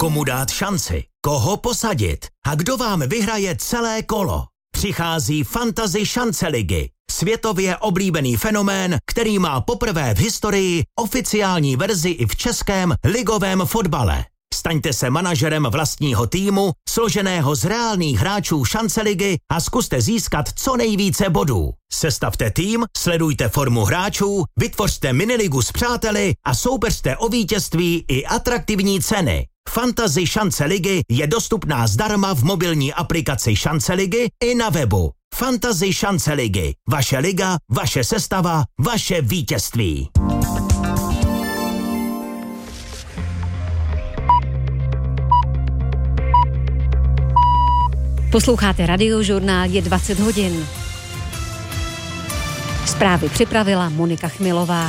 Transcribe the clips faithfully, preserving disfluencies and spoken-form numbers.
Komu dát šanci? Koho posadit? A kdo vám vyhraje celé kolo? Přichází Fantasy šance ligy. Světově oblíbený fenomén, který má poprvé v historii oficiální verzi i v českém ligovém fotbale. Staňte se manažerem vlastního týmu, složeného z reálných hráčů šance ligy a zkuste získat co nejvíce bodů. Sestavte tým, sledujte formu hráčů, vytvořte miniligu s přáteli a soupeřte o vítězství i atraktivní ceny. Fantasy šance ligy je dostupná zdarma v mobilní aplikaci Šance ligy i na webu. Fantasy šance ligy. Vaše liga, vaše sestava, vaše vítězství. Posloucháte Radiožurnál, je dvacet hodin. Zprávy připravila Monika Chmilová.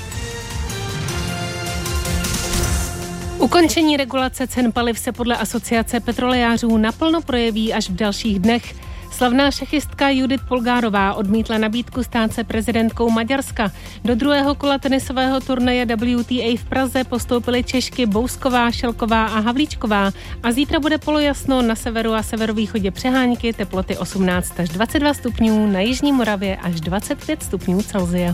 Ukončení regulace cen paliv se podle Asociace petrolejářů naplno projeví až v dalších dnech. Slavná šachistka Judith Polgárová odmítla nabídku stát se prezidentkou Maďarska. Do druhého kola tenisového turnaje W T A v Praze postoupily Češky Bousková, Šelková a Havlíčková a zítra bude polojasno na severu a severovýchodě přehánky, teploty osmnáct až dvacet dva stupňů, na jižní Moravě až dvacet pět stupňů Celsia.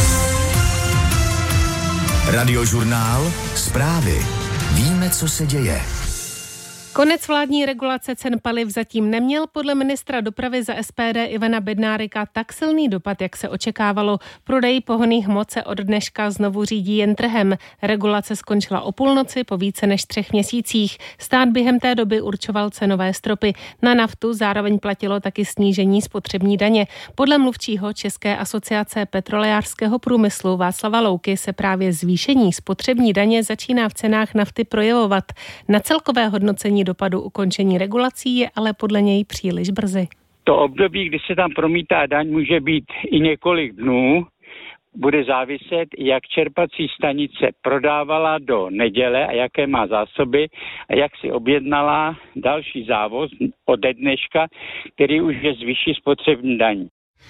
Radiožurnál, zprávy. Víme, co se děje. Konec vládní regulace cen paliv zatím neměl podle ministra dopravy za S P D Ivana Bednárika tak silný dopad, jak se očekávalo. Prodej pohonných hmot se od dneška znovu řídí jen trhem. Regulace skončila o půlnoci po více než třech měsících. Stát během té doby určoval cenové stropy. Na naftu zároveň platilo taky snížení spotřební daně. Podle mluvčího České asociace petrolejářského průmyslu Václava Louky se právě zvýšení spotřební daně začíná v cenách nafty projevovat. Na celkové hodnocení dopadu ukončení regulací je ale podle něj příliš brzy. To období, kdy se tam promítá daň, může být i několik dnů. Bude záviset, jak čerpací stanice prodávala do neděle a jaké má zásoby a jak si objednala další závoz ode dneška, který už je zvýší spotřební daní.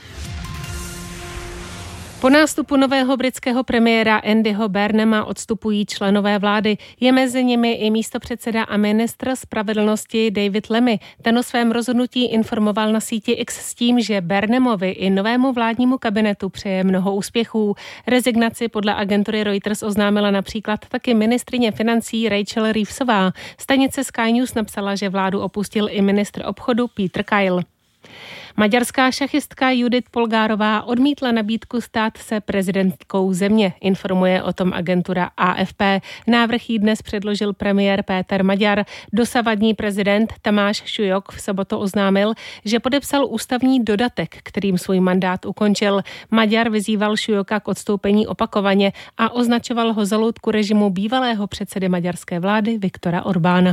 Po nástupu nového britského premiéra Andyho Burnhama odstupují členové vlády. Je mezi nimi i místopředseda a ministr spravedlnosti David Lammy. Ten o svém rozhodnutí informoval na síti X s tím, že Burnhamovi i novému vládnímu kabinetu přeje mnoho úspěchů. Rezignaci podle agentury Reuters oznámila například taky ministryně financí Rachel Reevesová. Stanice Sky News napsala, že vládu opustil i ministr obchodu Peter Kyle. Maďarská šachistka Judith Polgárová odmítla nabídku stát se prezidentkou země, informuje o tom agentura A F P. Návrh jí dnes předložil premiér Péter Maďar. Dosavadní prezident Tamáš Šujok v sobotu oznámil, že podepsal ústavní dodatek, kterým svůj mandát ukončil. Maďar vyzýval Šujoka k odstoupení opakovaně a označoval ho za loutku režimu bývalého předsedy maďarské vlády Viktora Orbána.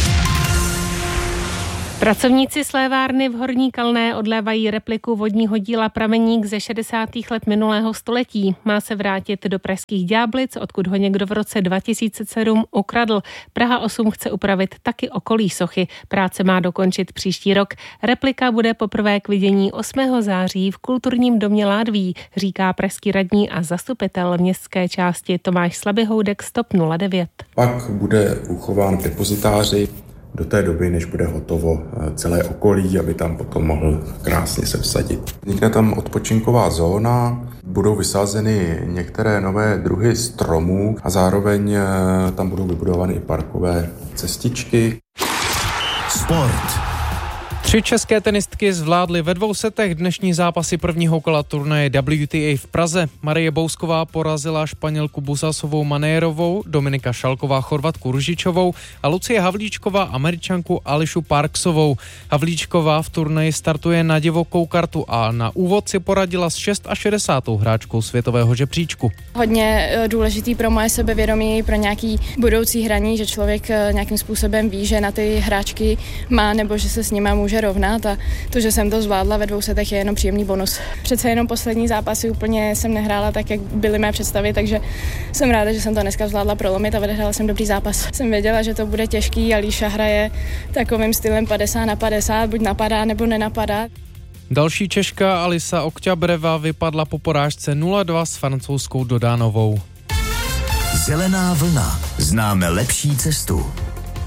Pracovníci slévárny v Horní Kalné odlévají repliku vodního díla Prameník ze šedesátých let minulého století. Má se vrátit do pražských Ďáblic, odkud ho někdo v roce dva tisíce sedm ukradl. Praha osm chce upravit taky okolí sochy. Práce má dokončit příští rok. Replika bude poprvé k vidění osmého září v kulturním domě Ládví, říká pražský radní a zastupitel městské části Tomáš Slabyhoudek z TOP nula devět. Pak bude uchován v depozitáři do té doby, než bude hotovo celé okolí, aby tam potom mohl krásně se vsadit. Vznikne tam odpočinková zóna, budou vysázeny některé nové druhy stromů a zároveň tam budou vybudovány i parkové cestičky. Sport. Tři české tenistky zvládly ve dvou setech dnešní zápasy prvního kola turnaje W T A v Praze. Marie Bousková porazila Španělku Busasovou Manérovou, Dominika Šalková Chorvatku Ružičovou a Lucie Havlíčková Američanku Ališu Parksovou. Havlíčková v turnaji startuje na divokou kartu a na úvod si poradila s šedesátou šestou hráčkou světového žebříčku. Hodně důležitý pro moje sebevědomí, pro nějaký budoucí hraní, že člověk nějakým způsobem ví, že na ty hráčky má nebo že se s nimi může rovnat a to, že jsem to zvládla ve dvou setech, je jenom příjemný bonus. Přece jenom poslední zápasy úplně jsem nehrála tak, jak byly mé představy, takže jsem ráda, že jsem to dneska zvládla prolomit a odehrála jsem dobrý zápas. Jsem věděla, že to bude těžký a Líša hraje takovým stylem padesát na padesát, buď napadá nebo nenapadá. Další Češka Alisa Okťabreva vypadla po porážce nula dva s francouzskou Dodánovou. Zelená vlna. Známe lepší cestu.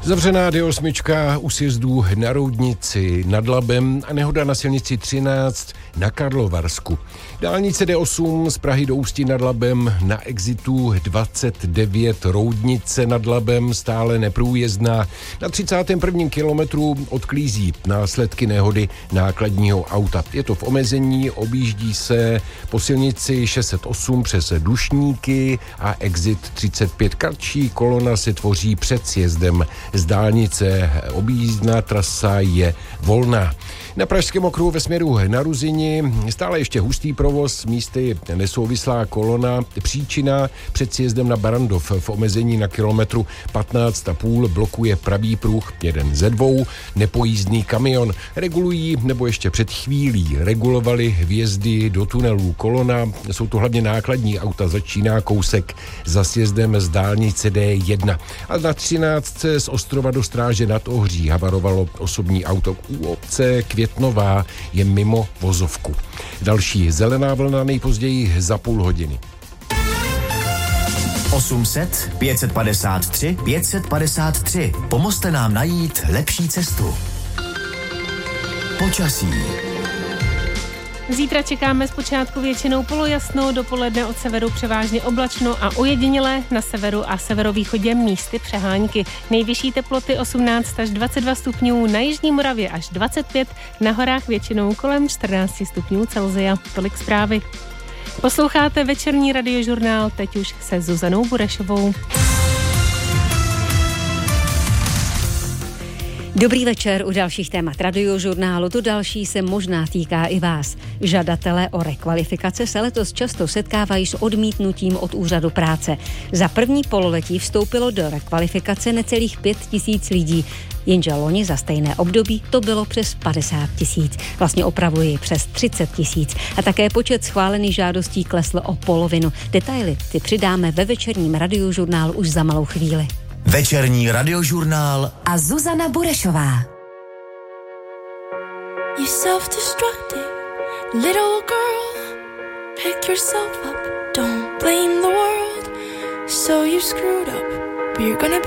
Zavřená D osm u sjezdů na Roudnici nad Labem a nehoda na silnici třináct na Karlovarsku. Dálnice D osm z Prahy do Ústí nad Labem na exitu dvacet devět Roudnice nad Labem stále neprůjezdná. Na třicátém prvním kilometru odklízí následky nehody nákladního auta. Je to v omezení, objíždí se po silnici šest set osm přes Dušníky a exit třicet pět. Kratší kolona se tvoří před sjezdem z dálnice. Objízdná trasa je volná. Na Pražském okruhu ve směru na Ruzini stále ještě hustý provoz, místy nesouvislá kolona. Příčina před sjezdem na Barandov v omezení na kilometru patnáct a půl blokuje pravý pruh, jeden ze dvou, nepojízdný kamion. Regulují, nebo ještě před chvílí regulovali vjezdy do tunelů. Kolona, jsou to hlavně nákladní auta, začíná kousek za sjezdem z dálnice D jedna. A na třináct z Ostrova do Stráže nad Ohří havarovalo osobní auto. U obce Květnová je mimo vozovku. Další zelená vlna nejpozději za půl hodiny. osm set, pět set padesát tři, pět set padesát tři. Pomozte nám najít lepší cestu. Počasí. Zítra čekáme zpočátku většinou polojasno, dopoledne od severu převážně oblačno a ojediněle na severu a severovýchodě místy přehánky. Nejvyšší teploty osmnáct až dvacet dva stupňů, na jižní Moravě až dvacet pět, na horách většinou kolem čtrnáct stupňů Celsia. Tolik zprávy. Posloucháte večerní radiožurnál, teď už se Zuzanou Burešovou. Dobrý večer u dalších témat radiožurnálu. To další se možná týká i vás. Žadatelé o rekvalifikace se letos často setkávají s odmítnutím od úřadu práce. Za první pololetí vstoupilo do rekvalifikace necelých pět tisíc lidí, jenže loni za stejné období to bylo přes padesát tisíc. Vlastně opravuji přes třicet tisíc. A také počet schválených žádostí klesl o polovinu. Detaily ty přidáme ve večerním radiožurnálu už za malou chvíli. Večerní radiožurnál a Zuzana Burešová. You self-destructive little girl, pick yourself up, don't blame the world. So you screwed up, but you're gonna